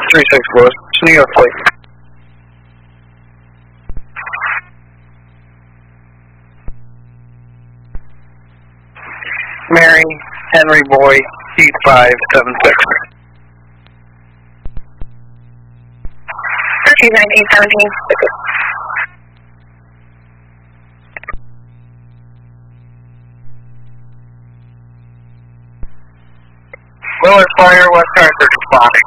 36 Lewis, New York plate. Mary, Henry Boy, Heat 576. 29817. Willard Fire, West Hartford responding.